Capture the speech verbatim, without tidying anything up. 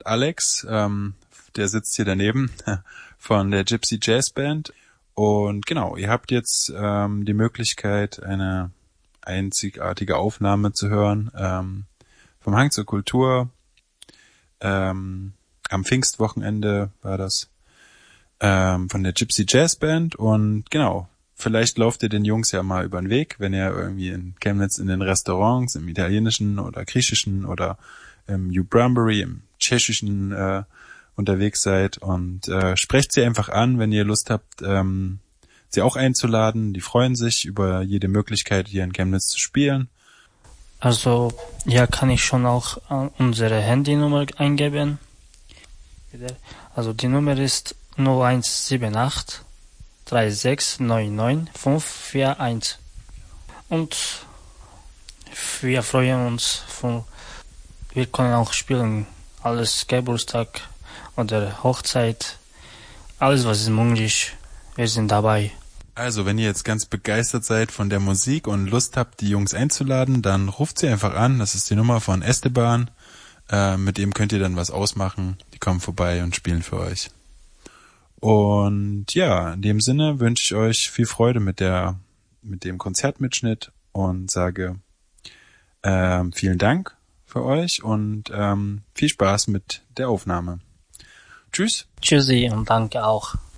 Alex, ähm, der sitzt hier daneben, von der Gypsy Jazz Band. Und genau, ihr habt jetzt ähm, die Möglichkeit, eine einzigartige Aufnahme zu hören ähm, vom Hang zur Kultur. Ähm, am Pfingstwochenende war das ähm, von der Gypsy Jazz Band. Und genau, vielleicht lauft ihr den Jungs ja mal über den Weg, wenn ihr irgendwie in Chemnitz in den Restaurants, im italienischen oder griechischen oder im New Brumbury, im tschechischen äh, unterwegs seid, und äh, sprecht sie einfach an, wenn ihr Lust habt, ähm, sie auch einzuladen. Die freuen sich über jede Möglichkeit, hier in Chemnitz zu spielen. Also, ja, kann ich schon auch äh, unsere Handynummer eingeben. Also die Nummer ist null eins sieben acht drei sechs neun neun fünf vier eins. Und wir freuen uns von, wir können auch spielen, alles Geburtstag oder Hochzeit, alles was ist möglich, wir sind dabei. Also, wenn ihr jetzt ganz begeistert seid von der Musik und Lust habt, die Jungs einzuladen, dann ruft sie einfach an. Das ist die Nummer von Esteban. Äh, mit dem könnt ihr dann was ausmachen. Die kommen vorbei und spielen für euch. Und ja, in dem Sinne wünsche ich euch viel Freude mit der, mit dem Konzertmitschnitt und sage ähm, vielen Dank für euch und ähm, viel Spaß mit der Aufnahme. Tschüss. Tschüssi und danke auch.